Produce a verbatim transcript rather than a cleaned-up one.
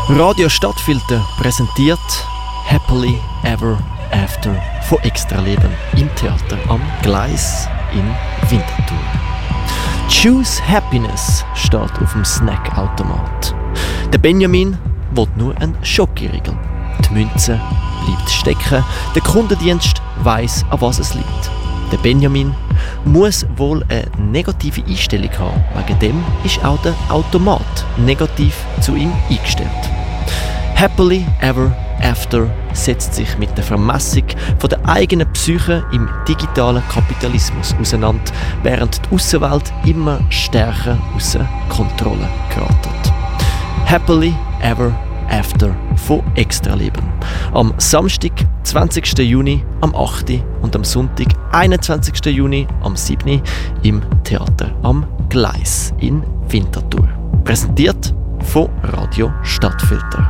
Radio Stadtfilter präsentiert Happily Ever After von Extraleben im Theater am Gleis in Winterthur. Choose Happiness steht auf dem Snackautomat. Der Benjamin will nur einen Schokoriegel. Die Münze bleibt stecken. Der Kundendienst weiss, an was es liegt. Der Benjamin muss wohl eine negative Einstellung haben. Wegen dem ist auch der Automat negativ zu ihm eingestellt. Happily Ever After setzt sich mit der Vermessung von der eigenen Psyche im digitalen Kapitalismus auseinander, während die Aussenwelt immer stärker außer Kontrolle geratet. Happily Ever After von Extraleben. Am Samstag, zwanzigsten Juni, am achten und am Sonntag, einundzwanzigsten Juni, am siebten im Theater am Gleis in Winterthur. Präsentiert von Radio Stadtfilter.